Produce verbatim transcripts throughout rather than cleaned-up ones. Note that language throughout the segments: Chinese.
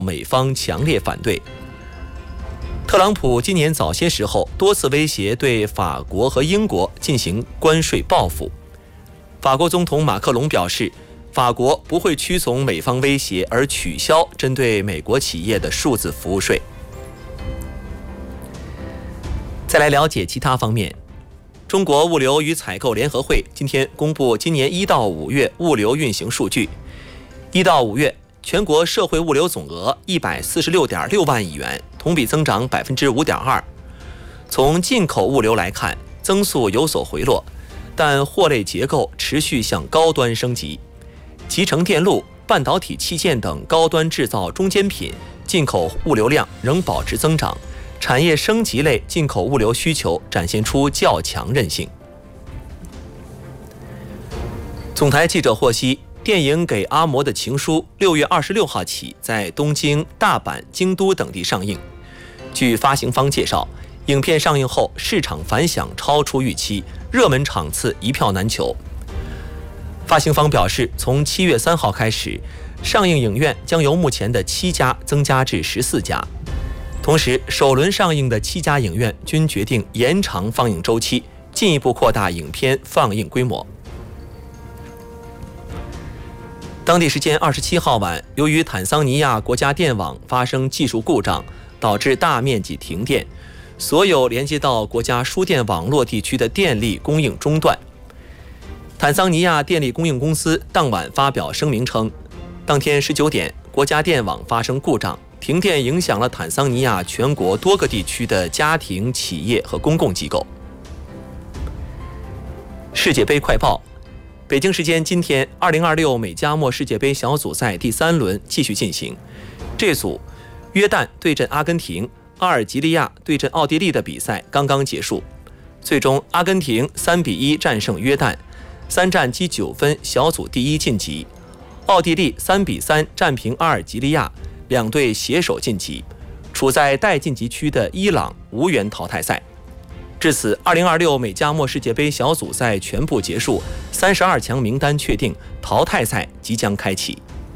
美方强烈反对。特朗普今年早些时候多次威胁对法国和英国进行关税报复。法国总统马克龙表示，法国不会屈从美方威胁而取消针对美国企业的数字服务税。再来了解其他方面，中国物流与采购联合会今天公布今年一到五月物流运行数据。一到五月，全国社会物流总额一百四十六点六万亿元，同比增长百分之五点二。从进口物流来看，增速有所回落，但货类结构持续向高端升级。集成电路、半导体器件等高端制造中间品进口物流量仍保持增长，产业升级类进口物流需求展现出较强韧性。总台记者获悉，电影《给阿嬷的情书》六月二十六号起在东京、大阪、京都等地上映。据发行方介绍，影片上映后市场反响超出预期，热门场次一票难求。发行方表示，从七月三号开始，上映影院将由目前的七家增加至十四家。同时，首轮上映的七家影院均决定延长放映周期，进一步扩大影片放映规模。当地时间二十七号晚，由于坦桑尼亚国家电网发生技术故障，导致大面积停电，所有连接到国家输电网络地区的电力供应中断。坦桑尼亚电力供应公司当晚发表声明称，当天十九点，国家电网发生故障，停电影响了坦桑尼亚全国多个地区的家庭、企业和公共机构。世界杯快报。北京时间今天，二零二六美加墨世界杯小组赛第三轮继续进行。这组约旦对阵阿根廷、阿尔及利亚对阵奥地利的比赛刚刚结束，最终阿根廷三比一战胜约旦，三战积九分，小组第一晋级。奥地利三比三战平阿尔及利亚，两队携手晋级。处在待晋级区的伊朗无缘淘汰赛。至此，二零二六美加墨世界杯小组赛全部结束，三十二强名单确定，淘汰赛即将开启。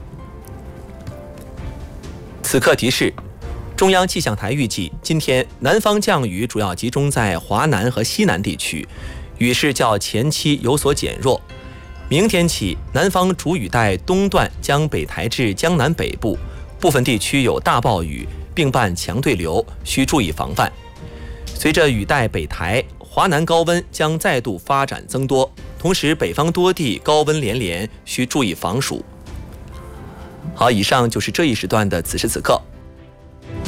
此刻提示：中央气象台预计，今天南方降雨主要集中在华南和西南地区，雨势较前期有所减弱。明天起，南方主雨带东段将北抬至江南北部，部分地区有大暴雨，并伴强对流，需注意防范。随着雨带北抬，华南高温将再度发展增多，同时北方多地高温连连，需注意防暑。好，以上就是这一时段的此时此刻。